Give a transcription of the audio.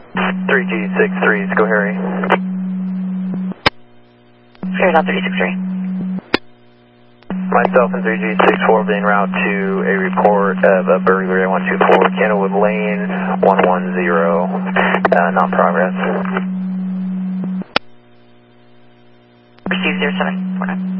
3G63, go Harry. Here's on 363. Myself and 3G64 being route to a report of a burglary at 124 Candlewood Lane, 110, non-progress. Receive 0749.